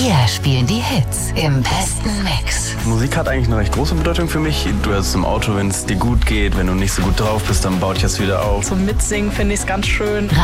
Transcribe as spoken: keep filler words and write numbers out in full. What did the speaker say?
Wir spielen die Hits im besten Mix. Musik hat eigentlich eine recht große Bedeutung für mich. Du hörst es im Auto, wenn es dir gut geht. Wenn du nicht so gut drauf bist, dann baut dich das wieder auf. Zum Mitsingen finde ich es ganz schön.